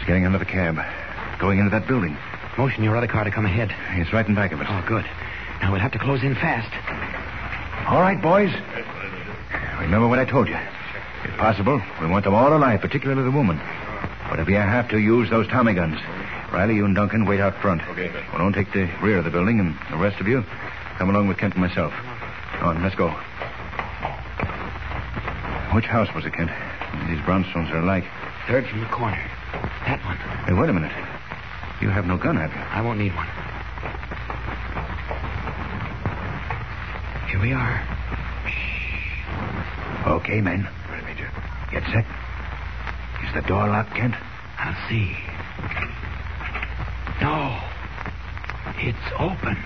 He's getting into the cab. Going into that building. Motion your other car to come ahead. He's right in back of it. Oh, good. Now we'll have to close in fast. All right, boys. Remember what I told you. If possible, we want them all alive, particularly the woman. But if you have to, use those Tommy guns. Riley, you and Duncan wait out front. Okay. Well, don't take the rear of the building, and the rest of you come along with Kent and myself. On, let's go. Which house was it, Kent? These brownstones are alike. Third from the corner. That one. Hey, wait a minute. You have no gun, have you? I won't need one. Here we are. Shh. Okay, men. Right, Major. Get set. Is the door locked, Kent? I'll see. No. It's open.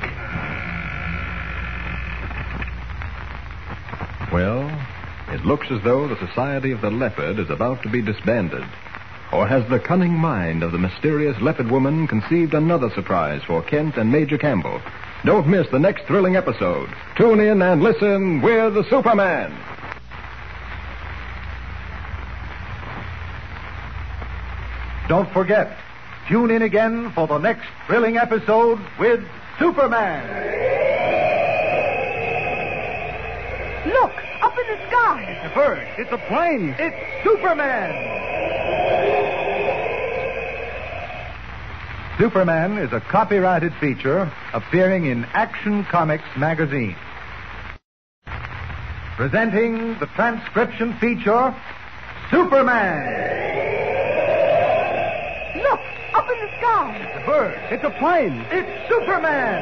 Well, it looks as though the Society of the Leopard is about to be disbanded. Or has the cunning mind of the mysterious leopard woman conceived another surprise for Kent and Major Campbell? Don't miss the next thrilling episode. Tune in and listen with the Superman. Don't forget, tune in again for the next thrilling episode with Superman. Look, up in the sky. It's a bird. It's a plane. It's Superman. Superman is a copyrighted feature appearing in Action Comics magazine. Presenting the transcription feature, Superman. Look, up in the sky. It's a bird. It's a plane. It's Superman.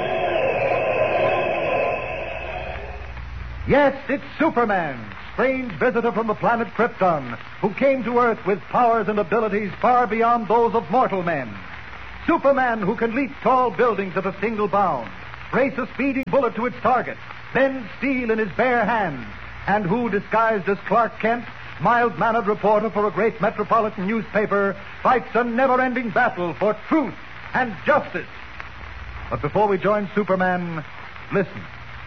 Yes, it's Superman, strange visitor from the planet Krypton, who came to Earth with powers and abilities far beyond those of mortal men. Superman, who can leap tall buildings at a single bound, race a speeding bullet to its target, bend steel in his bare hands, and who, disguised as Clark Kent, mild-mannered reporter for a great metropolitan newspaper, fights a never-ending battle for truth and justice. But before we join Superman, listen.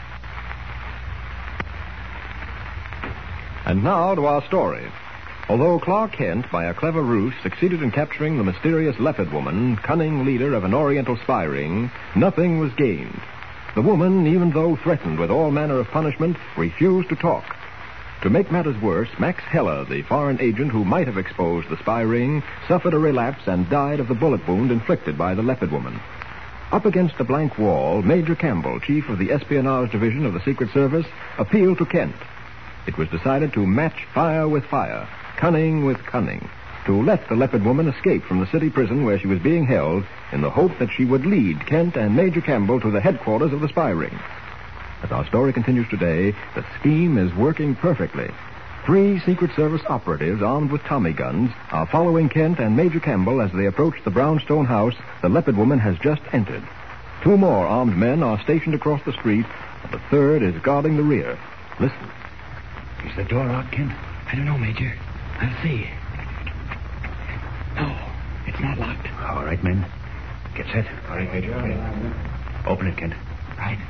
And now to our story. Although Clark Kent, by a clever ruse, succeeded in capturing the mysterious leopard woman, cunning leader of an Oriental spy ring, nothing was gained. The woman, even though threatened with all manner of punishment, refused to talk. To make matters worse, Max Heller, the foreign agent who might have exposed the spy ring, suffered a relapse and died of the bullet wound inflicted by the leopard woman. Up against a blank wall, Major Campbell, chief of the espionage division of the Secret Service, appealed to Kent. It was decided to match fire with fire, cunning with cunning, to let the leopard woman escape from the city prison where she was being held in the hope that she would lead Kent and Major Campbell to the headquarters of the spy ring. As our story continues today, the scheme is working perfectly. 3 Secret Service operatives armed with Tommy guns are following Kent and Major Campbell as they approach the brownstone house the leopard woman has just entered. 2 more armed men are stationed across the street, and the 3rd is guarding the rear. Listen. Is the door locked, Kent? I don't know, Major. I'll see. No, it's not locked. All right, men. Get set. All right, Major. Open it, Kent. Right.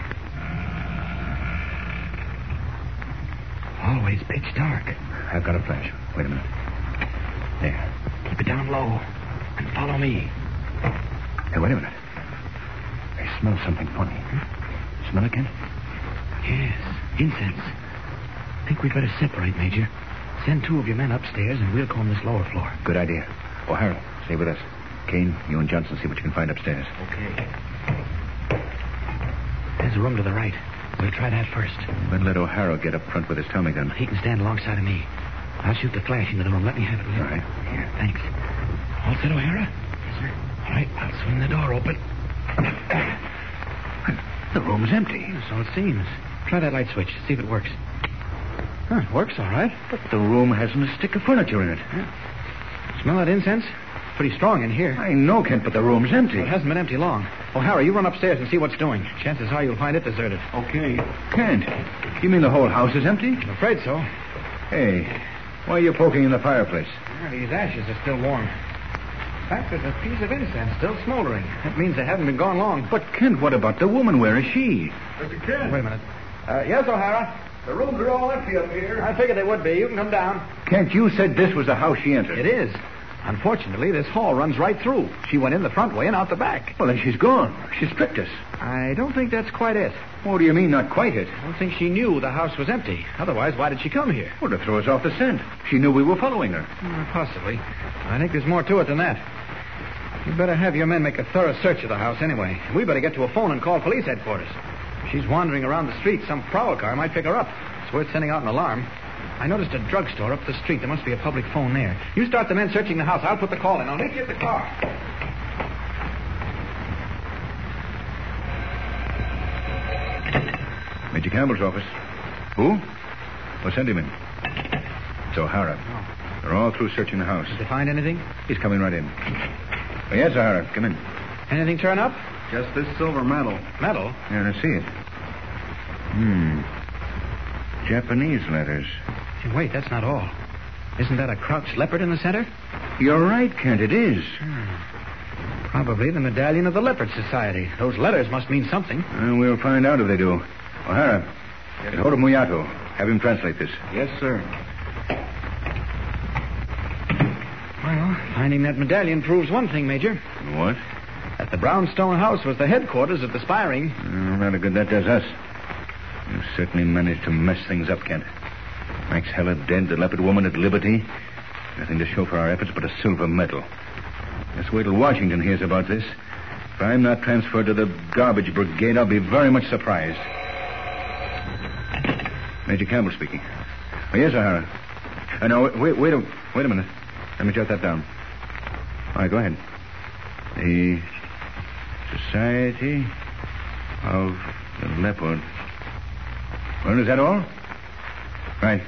Always pitch dark. I've got a flash. Wait a minute. There. Keep it down low and follow me. Hey, wait a minute. I smell something funny. Smell it, Kent? Yes, incense. Think we'd better separate, Major. Send 2 of your men upstairs and we'll comb this lower floor. Good idea. O'Hara, stay with us. Kane, you and Johnson see what you can find upstairs. Okay. There's a room to the right. We'll try that first. We'll let O'Hara get up front with his Tommy gun. He can stand alongside of me. I'll shoot the flash into the room. Let me have it, will you? All right. Here, thanks. All set, O'Hara? Yes, sir. All right, I'll swing the door open. The room's empty. So it seems. Try that light switch. See if it works. Huh, it works all right. But the room hasn't a stick of furniture in it. Yeah. Smell that incense? Pretty strong in here. I know, Kent, but the room's empty. Well, it hasn't been empty long. O'Hara, you run upstairs and see what's doing. Chances are you'll find it deserted. Okay. Kent, you mean the whole house is empty? I'm afraid so. Hey, why are you poking in the fireplace? Well, these ashes are still warm. In fact, there's a piece of incense still smoldering. That means they haven't been gone long. But, Kent, what about the woman? Where is she? Mr. Kent. Wait a minute. Yes, O'Hara? The rooms are all empty up here. I figured they would be. You can come down. Kent, you said this was the house she entered. It is. Unfortunately, this hall runs right through. She went in the front way and out the back. Well, then she's gone. She's tricked us. I don't think that's quite it. What do you mean, not quite it? I don't think she knew the house was empty. Otherwise, why did she come here? Well, to throw us off the scent. She knew we were following her. Possibly. I think there's more to it than that. You'd better have your men make a thorough search of the house anyway. We better get to a phone and call police headquarters. If she's wandering around the street, some prowl car might pick her up. It's worth sending out an alarm. I noticed a drugstore up the street. There must be a public phone there. You start the men searching the house. I'll put the call in. I'll meet you at the car. Major Campbell's office. Who? Well, send him in. It's O'Hara. Oh. They're all through searching the house. Did they find anything? He's coming right in. Oh, yes, O'Hara. Come in. Anything turn up? Just this silver medal. Medal? Yeah, let's see it. Japanese letters. Hey, wait, that's not all. Isn't that a crouched leopard in the center? You're right, Kent. It is. Probably the medallion of the Leopard Society. Those letters must mean something. We'll find out if they do. O'Hara, get hold of Muyato. Have him translate this. Yes, sir. Well, finding that medallion proves one thing, Major. What? That the Brownstone house was the headquarters of the spy ring. Rather good that does us. You've certainly managed to mess things up, Kent. Max Heller dead, the leopard woman at liberty. Nothing to show for our efforts but a silver medal. Just wait till Washington hears about this. If I'm not transferred to the garbage brigade, I'll be very much surprised. Major Campbell speaking. Oh, yes, O'Hara. No, wait a minute. Let me jot that down. All right, go ahead. The Society of the Leopard. Well, is that all? Right.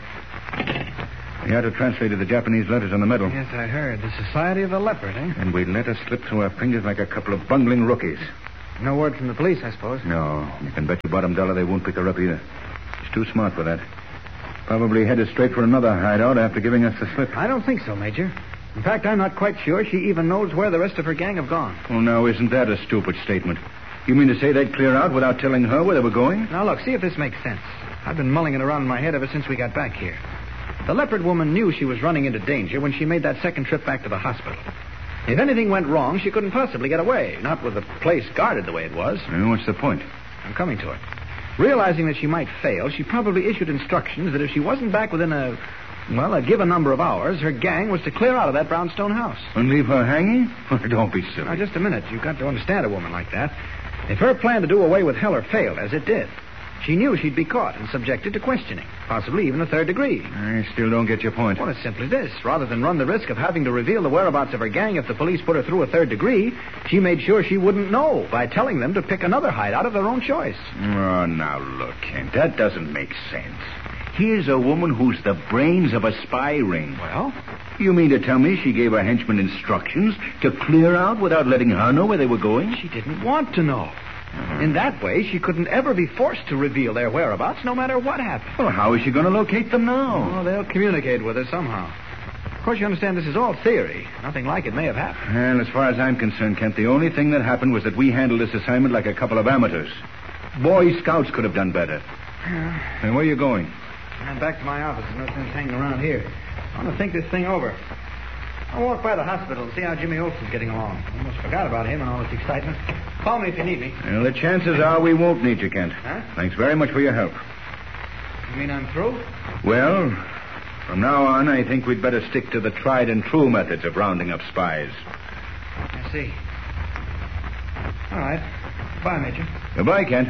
Muyato translated the Japanese letters on the medal. Yes, I heard. The Society of the Leopard, eh? And we let us slip through our fingers like a couple of bungling rookies. No word from the police, I suppose. No. You can bet your bottom dollar they won't pick her up either. She's too smart for that. Probably headed straight for another hideout after giving us the slip. I don't think so, Major. In fact, I'm not quite sure she even knows where the rest of her gang have gone. Well, now, isn't that a stupid statement? You mean to say they'd clear out without telling her where they were going? Now, look, see if this makes sense. I've been mulling it around in my head ever since we got back here. The leopard woman knew she was running into danger when she made that second trip back to the hospital. If anything went wrong, she couldn't possibly get away, not with the place guarded the way it was. What's the point? I'm coming to it. Realizing that she might fail, she probably issued instructions that if she wasn't back within a given number of hours, her gang was to clear out of that brownstone house. And leave her hanging? Don't be silly. Now, just a minute. You've got to understand a woman like that. If her plan to do away with Heller failed, as it did, she knew she'd be caught and subjected to questioning, possibly even a third degree. I still don't get your point. Well, it's simply this. Rather than run the risk of having to reveal the whereabouts of her gang if the police put her through a third degree, she made sure she wouldn't know by telling them to pick another hideout of their own choice. Oh, now look, Kent, that doesn't make sense. Here's a woman who's the brains of a spy ring. Well? You mean to tell me she gave her henchmen instructions to clear out without letting her know where they were going? She didn't want to know. In that way, she couldn't ever be forced to reveal their whereabouts, no matter what happened. Well, how is she going to locate them now? Oh, they'll communicate with her somehow. Of course, you understand this is all theory. Nothing like it may have happened. Well, as far as I'm concerned, Kent, the only thing that happened was that we handled this assignment like a couple of amateurs. Boy Scouts could have done better. Yeah. And where are you going? I'm back to my office. No sense hanging around here. I want to think this thing over. I'll walk by the hospital and see how Jimmy Olsen's getting along. Almost forgot about him and all this excitement. Call me if you need me. Well, the chances are we won't need you, Kent. Huh? Thanks very much for your help. You mean I'm through? Well, from now on, I think we'd better stick to the tried and true methods of rounding up spies. I see. All right. Bye, Major. Goodbye, Kent.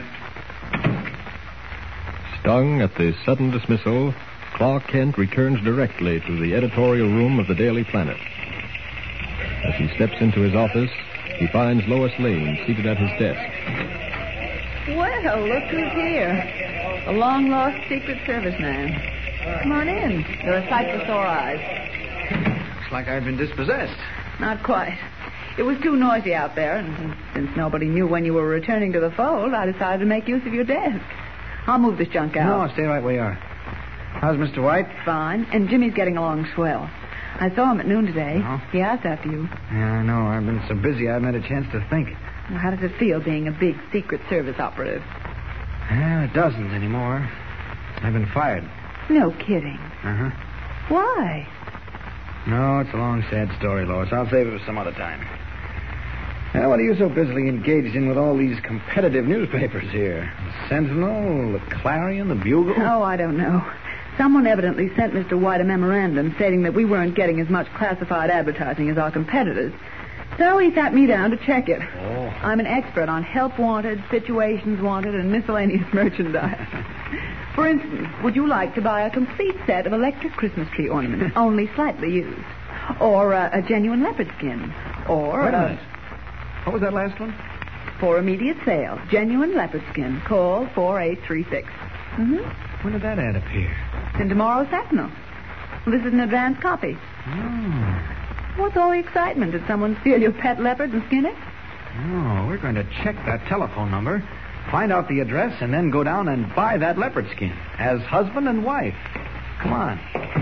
Stung at the sudden dismissal, Clark Kent returns directly to the editorial room of the Daily Planet. As he steps into his office, he finds Lois Lane seated at his desk. Well, look who's here. The long-lost Secret Service man. Come on in. You're a sight for sore eyes. Looks like I've been dispossessed. Not quite. It was too noisy out there, and since nobody knew when you were returning to the fold, I decided to make use of your desk. I'll move this junk out. No, stay right where you are. How's Mr. White? Fine. And Jimmy's getting along swell. I saw him at noon today. Oh? He asked after you. Yeah, I know. I've been so busy I haven't had a chance to think. Well, how does it feel being a big Secret Service operative? Well, it doesn't anymore. I've been fired. No kidding. Uh-huh. Why? No, it's a long, sad story, Lois. I'll save it for some other time. Now, what are you so busily engaged in with all these competitive newspapers here? The Sentinel, the Clarion, the Bugle? Oh, I don't know. Someone evidently sent Mr. White a memorandum stating that we weren't getting as much classified advertising as our competitors. So he sat me down to check it. Oh. I'm an expert on help wanted, situations wanted, and miscellaneous merchandise. For instance, would you like to buy a complete set of electric Christmas tree ornaments, only slightly used? Or a genuine leopard skin? Or Wait a minute. What was that last one? For immediate sale, genuine leopard skin. Call 4836. Mm-hmm. When did that ad appear? In tomorrow's Sentinel. Well, this is an advance copy. Oh. What's all the excitement? Did someone steal your pet leopard and skin it? No, we're going to check that telephone number, find out the address, and then go down and buy that leopard skin as husband and wife. Come on.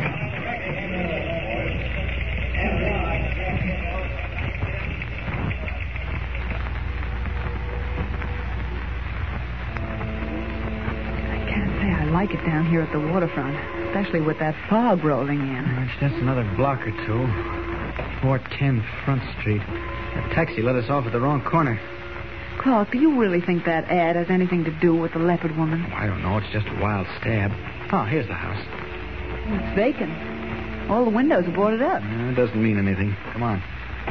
I can't say I like it down here at the waterfront, especially with that fog rolling in. It's just another block or two. 410 Front Street. That taxi let us off at the wrong corner. Clark, do you really think that ad has anything to do with the leopard woman? I don't know. It's just a wild stab. Oh, here's the house. It's vacant. All the windows are boarded up. It doesn't mean anything. Come on.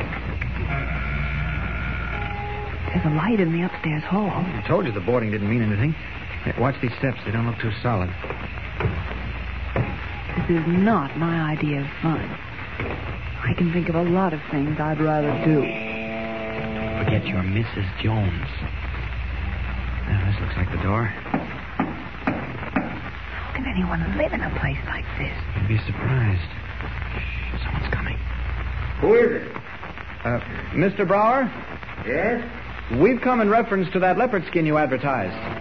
There's a light in the upstairs hall. I told you the boarding didn't mean anything. Hey, watch these steps. They don't look too solid. This is not my idea of fun. I can think of a lot of things I'd rather do. Forget your Mrs. Jones. Now, this looks like the door. How can anyone live in a place like this? You'd be surprised. Shh, someone's coming. Who is it? Mr. Brower? Yes? We've come in reference to that leopard skin you advertised.